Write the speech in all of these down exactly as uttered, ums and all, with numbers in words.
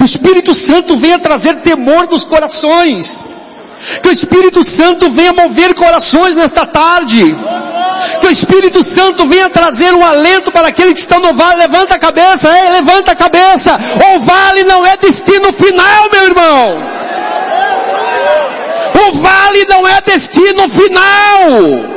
Que o Espírito Santo venha trazer temor nos corações. Que o Espírito Santo venha mover corações nesta tarde. Que o Espírito Santo venha trazer um alento para aqueles que estão no vale. Levanta a cabeça, ei, levanta a cabeça. O vale não é destino final, meu irmão. O vale não é destino final.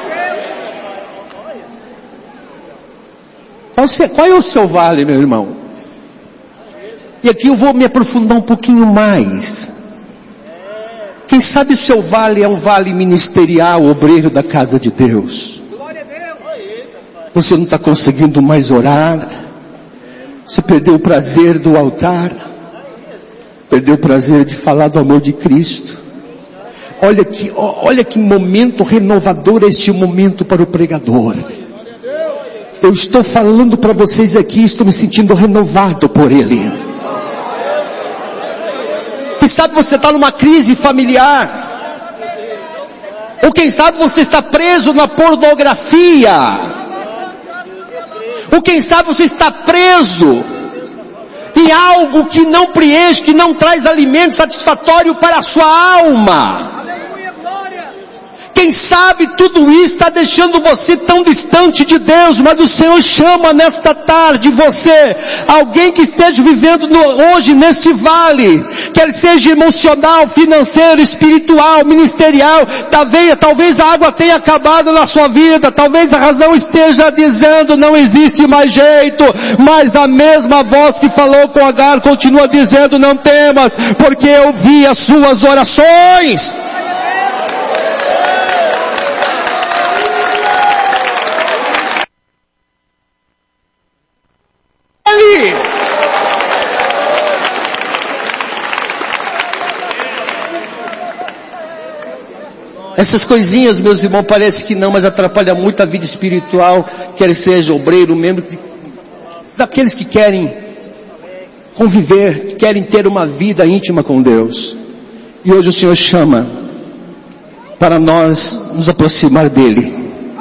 Qual é o seu vale, meu irmão? E aqui eu vou me aprofundar um pouquinho mais. Quem sabe o seu vale é um vale ministerial, obreiro da casa de Deus. Você não está conseguindo mais orar. Você perdeu o prazer do altar. Perdeu o prazer de falar do amor de Cristo. Olha que, olha que momento renovador este momento para o pregador. Eu estou falando para vocês aqui, estou me sentindo renovado por Ele. Quem sabe você está numa crise familiar. Ou quem sabe você está preso na pornografia. Ou quem sabe você está preso em algo que não preenche, que não traz alimento satisfatório para a sua alma. Quem sabe tudo isso está deixando você tão distante de Deus, mas o Senhor chama nesta tarde você, alguém que esteja vivendo no, hoje nesse vale, quer seja emocional, financeiro, espiritual, ministerial, talvez, talvez a água tenha acabado na sua vida, talvez a razão esteja dizendo não existe mais jeito, mas a mesma voz que falou com Agar continua dizendo não temas, porque eu vi as suas orações. Essas coisinhas, meus irmãos, parece que não, mas atrapalha muito a vida espiritual, quer seja obreiro, membro, daqueles que querem conviver, que querem ter uma vida íntima com Deus. E hoje o Senhor chama para nós nos aproximar dEle,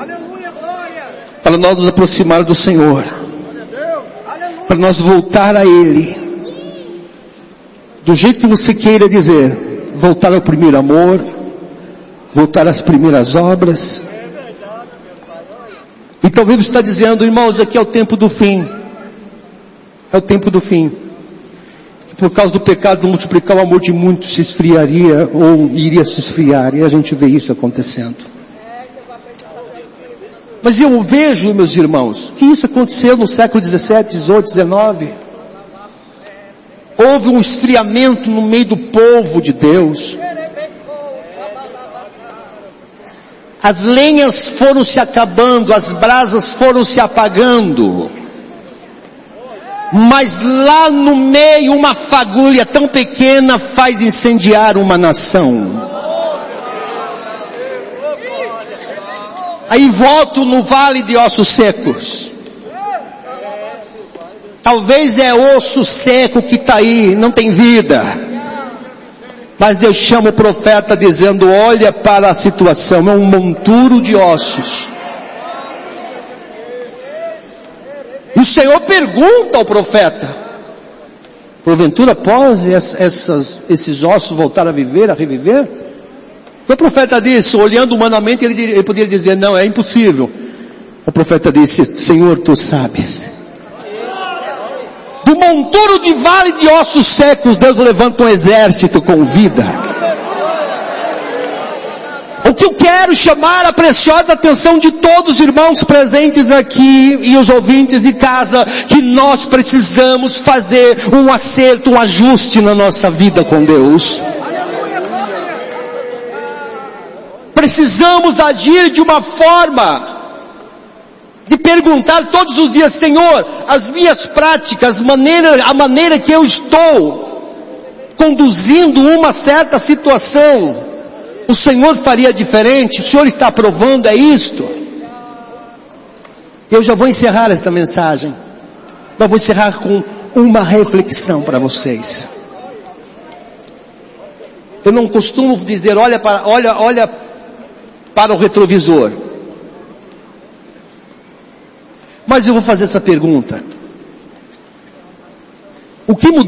para nós nos aproximar do Senhor, para nós voltar a Ele, do jeito que você queira dizer, voltar ao primeiro amor, voltar às primeiras obras. E talvez você está dizendo, irmãos, aqui é o tempo do fim. É o tempo do fim. Que por causa do pecado multiplicar o amor de muitos se esfriaria ou iria se esfriar. E a gente vê isso acontecendo. Mas eu vejo, meus irmãos, que isso aconteceu no século dezessete, dezoito, dezenove. Houve um esfriamento no meio do povo de Deus. As lenhas foram se acabando, as brasas foram se apagando. Mas lá no meio uma fagulha tão pequena faz incendiar uma nação. Aí volto no vale de ossos secos. Talvez é osso seco que está aí, não tem vida. Mas Deus chama o profeta dizendo, olha para a situação, é um monturo de ossos. E o Senhor pergunta ao profeta, porventura pode essas, esses ossos voltar a viver, a reviver? E o profeta disse, olhando humanamente, ele, ele poderia dizer, não, é impossível. O profeta disse, Senhor, tu sabes. Do monturo de vale de ossos secos, Deus levanta um exército com vida. O que eu quero chamar a preciosa atenção de todos os irmãos presentes aqui e os ouvintes de casa, que nós precisamos fazer um acerto, um ajuste na nossa vida com Deus. Precisamos agir de uma forma de perguntar todos os dias, Senhor, as minhas práticas, maneira, a maneira que eu estou conduzindo uma certa situação, o Senhor faria diferente? O Senhor está aprovando, é isto? Eu já vou encerrar esta mensagem. Eu vou encerrar com uma reflexão para vocês. Eu não costumo dizer, olha para, olha, olha para o retrovisor. Mas eu vou fazer essa pergunta. O que mudou?